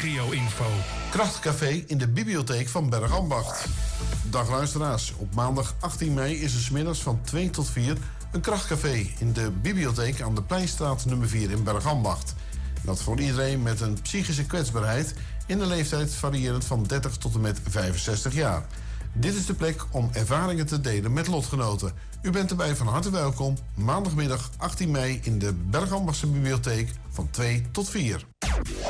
regio-info. Krachtcafé in de bibliotheek van Bergambacht. Dag luisteraars, op maandag 18 mei is er 's middags van 2 tot 4 een krachtcafé in de bibliotheek aan de Pleinstraat nummer 4 in Bergambacht. Dat voor iedereen met een psychische kwetsbaarheid in de leeftijd variërend van 30 tot en met 65 jaar. Dit is de plek om ervaringen te delen met lotgenoten. U bent erbij van harte welkom, maandagmiddag 18 mei in de Bergambachtse bibliotheek van 2 tot 4.